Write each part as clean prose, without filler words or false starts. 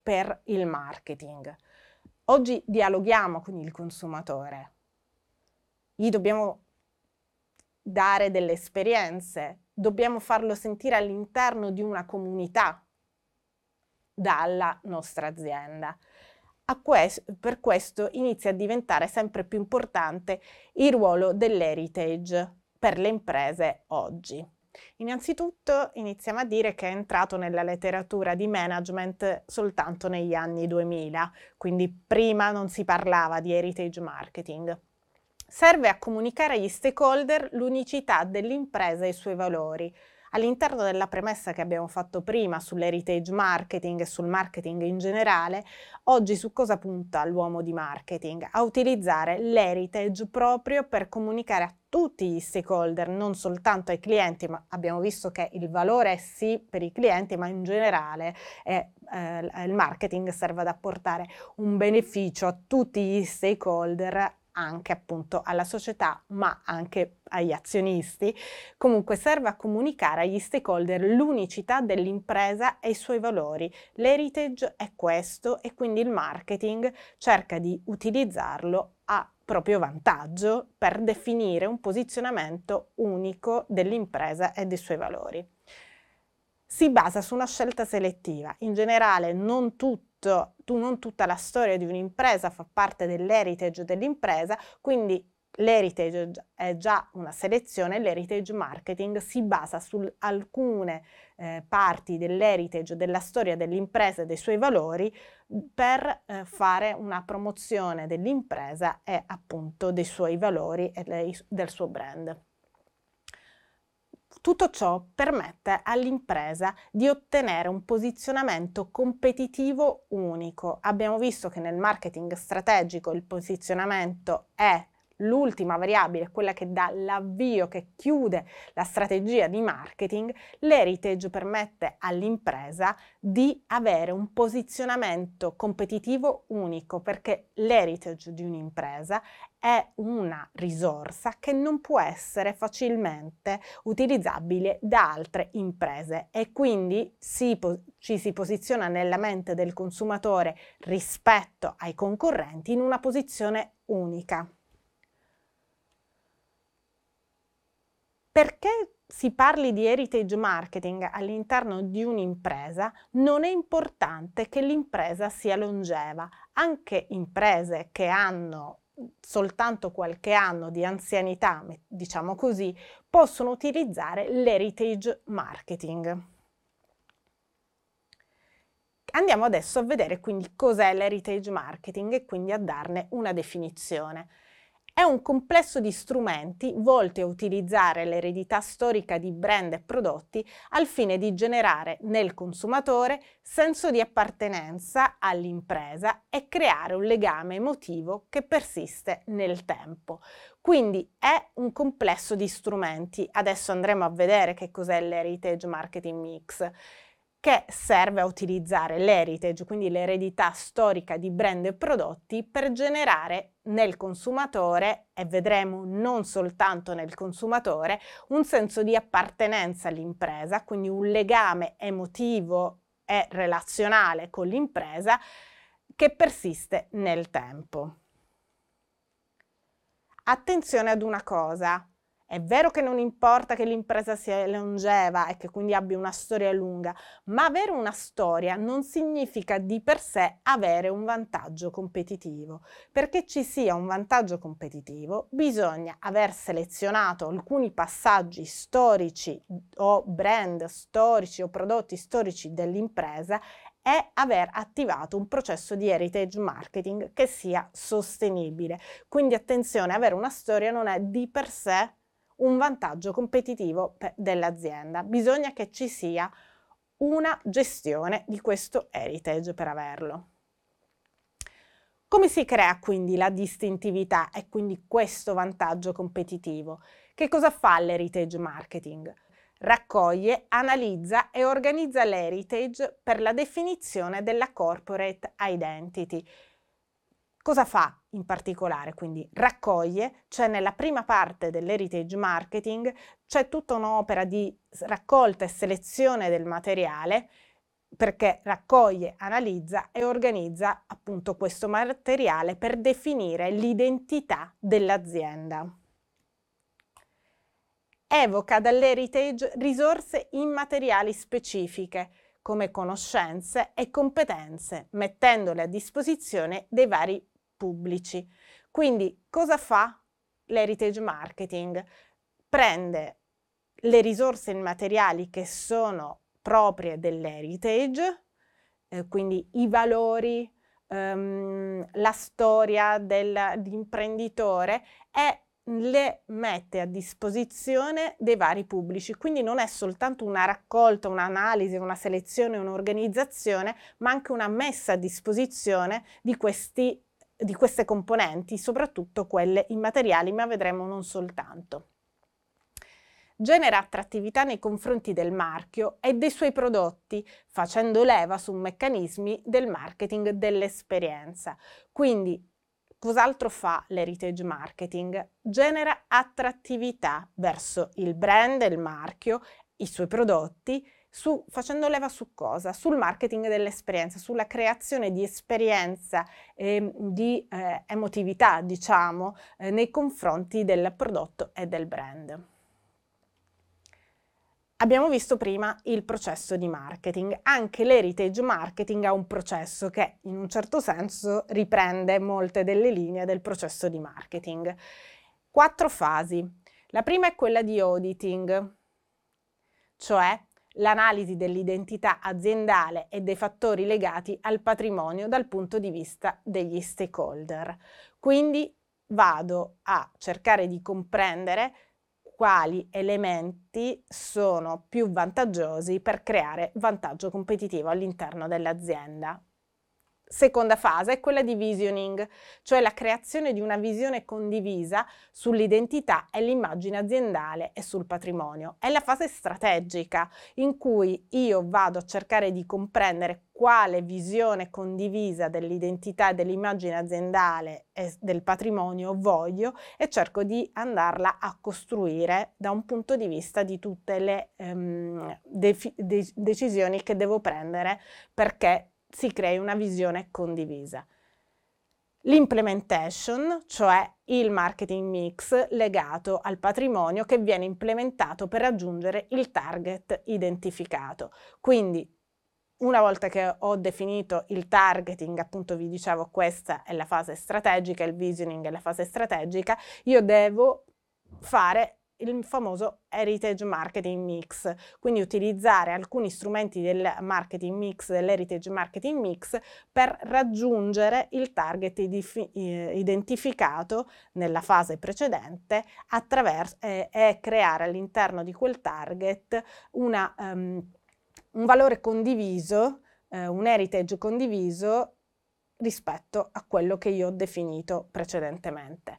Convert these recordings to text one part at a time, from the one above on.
per il marketing. Oggi dialoghiamo con il consumatore, gli dobbiamo dare delle esperienze, dobbiamo farlo sentire all'interno di una comunità dalla nostra azienda. Per questo inizia a diventare sempre più importante il ruolo dell'heritage per le imprese oggi. Innanzitutto iniziamo a dire che è entrato nella letteratura di management soltanto negli anni 2000, quindi prima non si parlava di heritage marketing. Serve a comunicare agli stakeholder l'unicità dell'impresa e i suoi valori. All'interno della premessa che abbiamo fatto prima sull'heritage marketing e sul marketing in generale, oggi su cosa punta l'uomo di marketing? A utilizzare l'heritage proprio per comunicare a tutti gli stakeholder, non soltanto ai clienti, ma abbiamo visto che il valore è sì per i clienti, ma in generale il marketing serve ad apportare un beneficio a tutti gli stakeholder, anche appunto alla società, ma anche agli azionisti. Comunque serve a comunicare agli stakeholder l'unicità dell'impresa e i suoi valori. L'heritage è questo e quindi il marketing cerca di utilizzarlo a proprio vantaggio per definire un posizionamento unico dell'impresa e dei suoi valori. Si basa su una scelta selettiva. In generale non tutta la storia di un'impresa fa parte dell'heritage dell'impresa, quindi l'heritage è già una selezione, l'heritage marketing si basa su alcune parti dell'heritage, della storia dell'impresa e dei suoi valori per fare una promozione dell'impresa e appunto dei suoi valori e del suo brand. Tutto ciò permette all'impresa di ottenere un posizionamento competitivo unico. Abbiamo visto che nel marketing strategico il posizionamento è l'ultima variabile, quella che dà l'avvio, che chiude la strategia di marketing. L'heritage permette all'impresa di avere un posizionamento competitivo unico, perché l'heritage di un'impresa è una risorsa che non può essere facilmente utilizzabile da altre imprese e quindi ci si posiziona nella mente del consumatore rispetto ai concorrenti in una posizione unica. Perché si parli di heritage marketing all'interno di un'impresa, non è importante che l'impresa sia longeva. Anche imprese che hanno soltanto qualche anno di anzianità, diciamo così, possono utilizzare l'heritage marketing. Andiamo adesso a vedere quindi cos'è l'heritage marketing e quindi a darne una definizione. È un complesso di strumenti volti a utilizzare l'eredità storica di brand e prodotti al fine di generare nel consumatore senso di appartenenza all'impresa e creare un legame emotivo che persiste nel tempo. Quindi è un complesso di strumenti. Adesso andremo a vedere che cos'è l'Heritage Marketing Mix, che serve a utilizzare l'heritage, quindi l'eredità storica di brand e prodotti, per generare nel consumatore, e vedremo non soltanto nel consumatore, un senso di appartenenza all'impresa, quindi un legame emotivo e relazionale con l'impresa che persiste nel tempo. Attenzione ad una cosa. È vero che non importa che l'impresa sia longeva e che quindi abbia una storia lunga, ma avere una storia non significa di per sé avere un vantaggio competitivo. Perché ci sia un vantaggio competitivo, bisogna aver selezionato alcuni passaggi storici o brand storici o prodotti storici dell'impresa e aver attivato un processo di heritage marketing che sia sostenibile. Quindi attenzione, avere una storia non è di per sé un vantaggio competitivo dell'azienda, bisogna che ci sia una gestione di questo heritage per averlo. Come si crea quindi la distintività e quindi questo vantaggio competitivo? Che cosa fa l'heritage marketing? Raccoglie, analizza e organizza l'heritage per la definizione della corporate identity. Cosa fa in particolare? Quindi raccoglie, cioè nella prima parte dell'heritage marketing c'è tutta un'opera di raccolta e selezione del materiale perché raccoglie, analizza e organizza appunto questo materiale per definire l'identità dell'azienda. Evoca dall'heritage risorse immateriali specifiche, come conoscenze e competenze, mettendole a disposizione dei vari pubblici. Quindi cosa fa l'heritage marketing? Prende le risorse immateriali che sono proprie dell'heritage, quindi i valori, la storia dell'imprenditore, e le mette a disposizione dei vari pubblici. Quindi non è soltanto una raccolta, un'analisi, una selezione, un'organizzazione, ma anche una messa a disposizione di queste componenti, soprattutto quelle immateriali, ma vedremo non soltanto. Genera attrattività nei confronti del marchio e dei suoi prodotti, facendo leva su meccanismi del marketing dell'esperienza. Quindi, cos'altro fa l'heritage marketing? Genera attrattività verso il brand, il marchio, i suoi prodotti, facendo leva su cosa? Sul marketing dell'esperienza, sulla creazione di esperienza, di emotività, diciamo, nei confronti del prodotto e del brand. Abbiamo visto prima il processo di marketing. Anche l'heritage marketing ha un processo che in un certo senso riprende molte delle linee del processo di marketing. 4 fasi. La prima è quella di auditing, cioè l'analisi dell'identità aziendale e dei fattori legati al patrimonio dal punto di vista degli stakeholder. Quindi vado a cercare di comprendere quali elementi sono più vantaggiosi per creare vantaggio competitivo all'interno dell'azienda. Seconda fase è quella di visioning, cioè la creazione di una visione condivisa sull'identità e l'immagine aziendale e sul patrimonio. È la fase strategica in cui io vado a cercare di comprendere quale visione condivisa dell'identità e dell'immagine aziendale e del patrimonio voglio e cerco di andarla a costruire da un punto di vista di tutte le decisioni che devo prendere perché si crei una visione condivisa. L'implementation, cioè il marketing mix legato al patrimonio che viene implementato per raggiungere il target identificato. Quindi una volta che ho definito il targeting, appunto vi dicevo questa è la fase strategica, il visioning è la fase strategica, io devo fare il famoso heritage marketing mix, quindi utilizzare alcuni strumenti del marketing mix, dell'heritage marketing mix, per raggiungere il target identificato nella fase precedente e creare all'interno di quel target un valore condiviso, un heritage condiviso rispetto a quello che io ho definito precedentemente.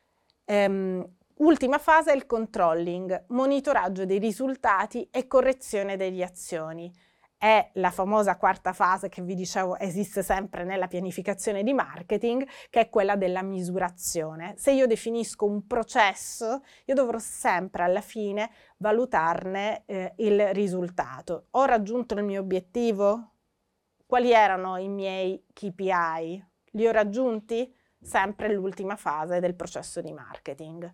Ultima fase è il controlling, monitoraggio dei risultati e correzione delle azioni. È la famosa quarta fase che vi dicevo esiste sempre nella pianificazione di marketing, che è quella della misurazione. Se io definisco un processo, io dovrò sempre alla fine valutarne il risultato. Ho raggiunto il mio obiettivo? Quali erano i miei KPI? Li ho raggiunti? Sempre l'ultima fase del processo di marketing.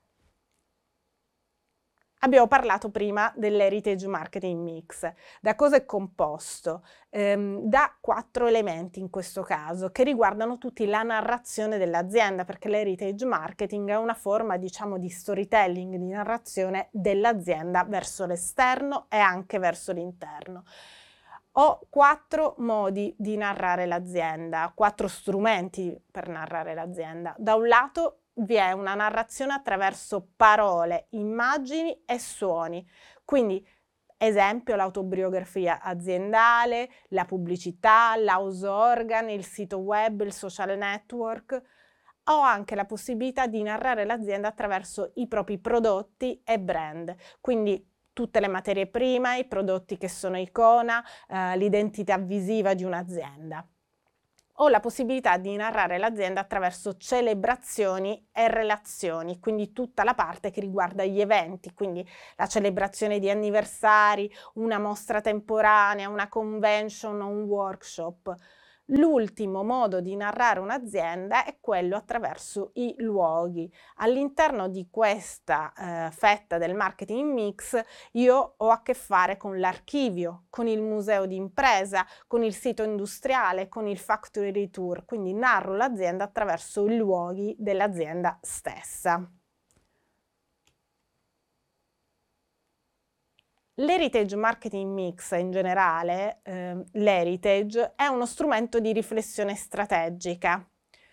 Abbiamo parlato prima dell'heritage marketing mix. Da cosa è composto? Da 4 elementi in questo caso, che riguardano tutti la narrazione dell'azienda, perché l'heritage marketing è una forma, diciamo, di storytelling, di narrazione dell'azienda verso l'esterno e anche verso l'interno. Ho 4 modi di narrare l'azienda, 4 strumenti per narrare l'azienda. Da un lato vi è una narrazione attraverso parole, immagini e suoni. Quindi, esempio, l'autobiografia aziendale, la pubblicità, l'house organ, il sito web, il social network. Ho anche la possibilità di narrare l'azienda attraverso i propri prodotti e brand. Quindi tutte le materie prime, i prodotti che sono icona, l'identità visiva di un'azienda. ho la possibilità di narrare l'azienda attraverso celebrazioni e relazioni, quindi tutta la parte che riguarda gli eventi, quindi la celebrazione di anniversari, una mostra temporanea, una convention o un workshop. L'ultimo modo di narrare un'azienda è quello attraverso i luoghi. All'interno di questa fetta del marketing mix io ho a che fare con l'archivio, con il museo di impresa, con il sito industriale, con il factory tour, quindi narro l'azienda attraverso i luoghi dell'azienda stessa. L'heritage marketing mix in generale, l'heritage, è uno strumento di riflessione strategica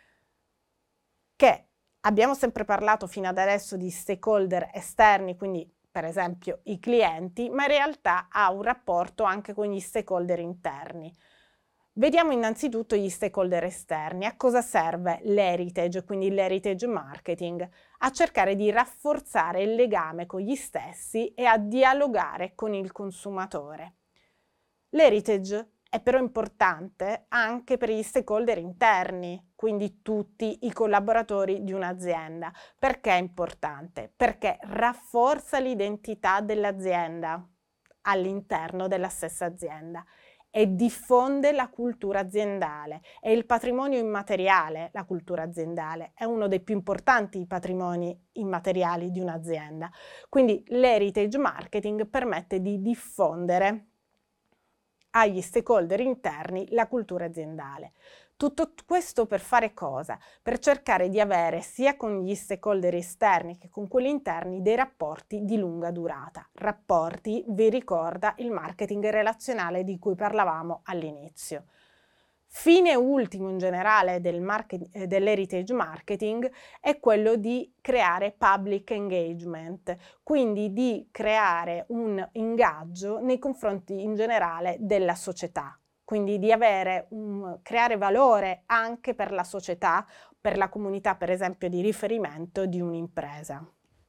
che abbiamo sempre parlato fino ad adesso di stakeholder esterni, quindi per esempio i clienti, ma in realtà ha un rapporto anche con gli stakeholder interni. Vediamo innanzitutto gli stakeholder esterni. A cosa serve l'heritage, quindi l'heritage marketing? A cercare di rafforzare il legame con gli stessi e a dialogare con il consumatore. L'heritage è però importante anche per gli stakeholder interni, quindi tutti i collaboratori di un'azienda. Perché è importante? Perché rafforza l'identità dell'azienda all'interno della stessa azienda e diffonde la cultura aziendale. È il patrimonio immateriale, la cultura aziendale, è uno dei più importanti patrimoni immateriali di un'azienda. Quindi l'heritage marketing permette di diffondere agli stakeholder interni la cultura aziendale. Tutto questo per fare cosa? Per cercare di avere sia con gli stakeholder esterni che con quelli interni dei rapporti di lunga durata. Rapporti, vi ricorda, il marketing relazionale di cui parlavamo all'inizio. Fine ultimo in generale dell'heritage marketing è quello di creare public engagement, quindi di creare un ingaggio nei confronti in generale della società, quindi di creare valore anche per la società, per la comunità per esempio di riferimento di un'impresa.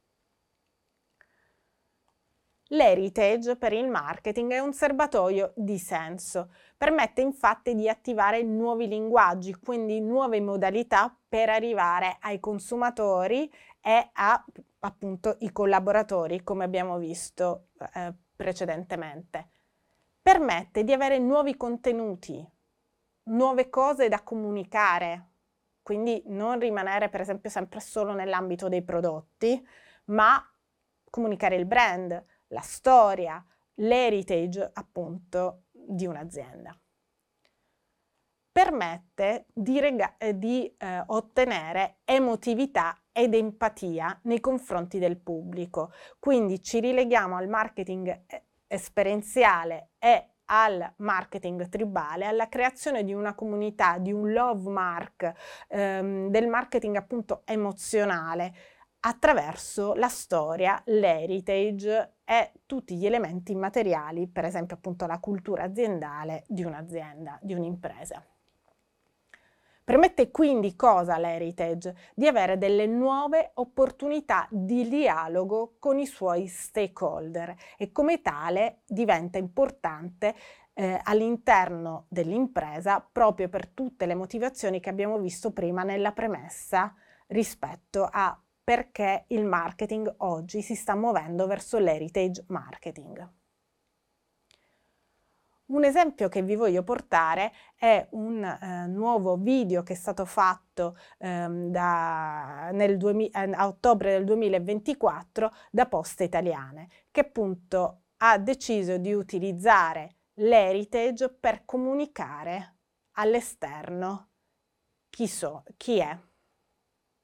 L'heritage per il marketing è un serbatoio di senso, permette infatti di attivare nuovi linguaggi, quindi nuove modalità per arrivare ai consumatori e a appunto i collaboratori, come abbiamo visto precedentemente. Permette di avere nuovi contenuti, nuove cose da comunicare, quindi non rimanere per esempio sempre solo nell'ambito dei prodotti, ma comunicare il brand, la storia, l'heritage appunto di un'azienda. Permette di ottenere emotività ed empatia nei confronti del pubblico, quindi ci rileghiamo al marketing esperienziale e al marketing tribale, alla creazione di una comunità, di un love mark, del marketing appunto emozionale, attraverso la storia, l'heritage e tutti gli elementi immateriali, per esempio appunto la cultura aziendale di un'azienda, di un'impresa. Permette quindi cosa l'heritage? Di avere delle nuove opportunità di dialogo con i suoi stakeholder e come tale diventa importante all'interno dell'impresa proprio per tutte le motivazioni che abbiamo visto prima nella premessa rispetto a perché il marketing oggi si sta muovendo verso l'heritage marketing. Un esempio che vi voglio portare è un nuovo video che è stato fatto a ottobre del 2024 da Poste Italiane, che appunto ha deciso di utilizzare l'heritage per comunicare all'esterno chi è.